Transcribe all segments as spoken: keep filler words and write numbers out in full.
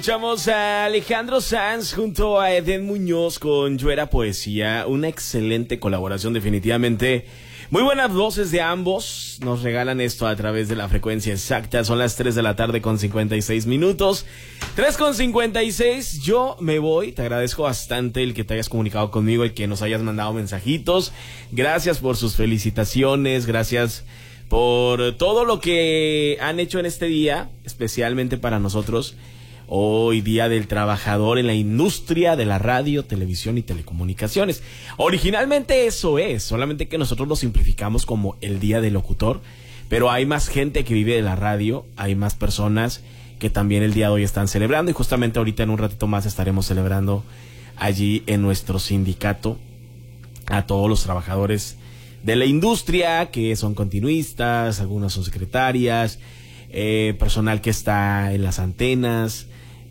Escuchamos a Alejandro Sanz junto a Eden Muñoz con Yo Era Poesía, una excelente colaboración definitivamente. Muy buenas voces de ambos, nos regalan esto a través de la frecuencia exacta, son las tres de la tarde con cincuenta y seis minutos, tres con cincuenta y seis, yo me voy, te agradezco bastante el que te hayas comunicado conmigo, el que nos hayas mandado mensajitos, gracias por sus felicitaciones, gracias por todo lo que han hecho en este día, especialmente para nosotros. Hoy día del trabajador en la industria de la radio, televisión y telecomunicaciones. Originalmente eso es, solamente que nosotros lo simplificamos como el día del locutor, pero hay más gente que vive de la radio, hay más personas que también el día de hoy están celebrando y justamente ahorita en un ratito más estaremos celebrando allí en nuestro sindicato a todos los trabajadores de la industria que son continuistas, algunas son secretarias, eh, personal que está en las antenas.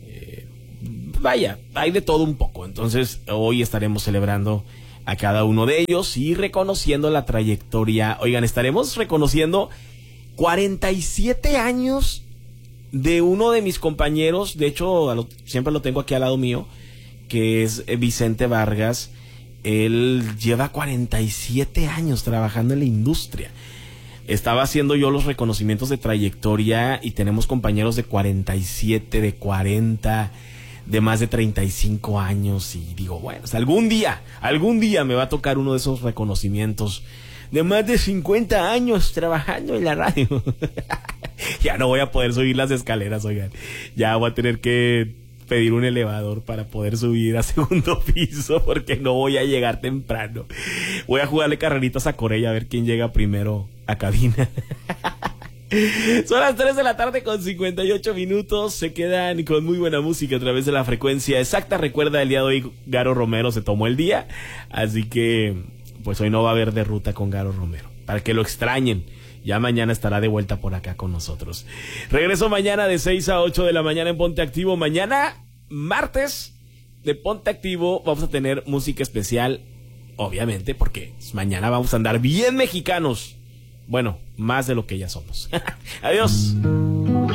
Vaya, hay de todo un poco. Entonces hoy estaremos celebrando a cada uno de ellos y reconociendo la trayectoria. Oigan, estaremos reconociendo cuarenta y siete años de uno de mis compañeros. De hecho, lo, siempre lo tengo aquí al lado mío, que es Vicente Vargas. Él lleva cuarenta y siete años trabajando en la industria. Estaba haciendo yo los reconocimientos de trayectoria y tenemos compañeros de cuarenta y siete, de cuarenta, de más de treinta y cinco años y digo, bueno, hasta algún día, algún día me va a tocar uno de esos reconocimientos de más de cincuenta años trabajando en la radio. Ya no voy a poder subir las escaleras, oigan, ya voy a tener que pedir un elevador para poder subir a segundo piso porque no voy a llegar temprano. Voy a jugarle carreritas a Corella a ver quién llega primero a cabina. Son las tres de la tarde con cincuenta y ocho minutos. Se quedan con muy buena música a través de la frecuencia exacta. Recuerda, el día de hoy Garo Romero se tomó el día, así que pues hoy no va a haber de ruta con Garo Romero, para que lo extrañen. Ya mañana estará de vuelta por acá con nosotros. Regreso mañana de seis a ocho de la mañana en Ponte Activo. Mañana, martes, de Ponte Activo, vamos a tener música especial, obviamente, porque mañana vamos a andar bien mexicanos. Bueno, más de lo que ya somos. Adiós.